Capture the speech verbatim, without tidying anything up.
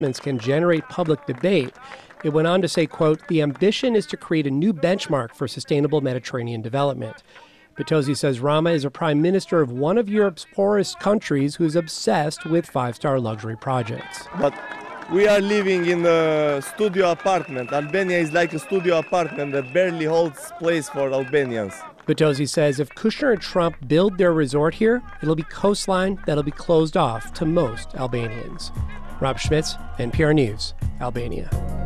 can generate public debate. It went on to say, quote, the ambition is to create a new benchmark for sustainable Mediterranean development. Boutros says Rama is a prime minister of one of Europe's poorest countries who's obsessed with five-star luxury projects. But we are living in a studio apartment. Albania is like a studio apartment that barely holds place for Albanians. Boutros says if Kushner and Trump build their resort here, it'll be coastline that'll be closed off to most Albanians. Rob Schmitz, N P R News, Albania.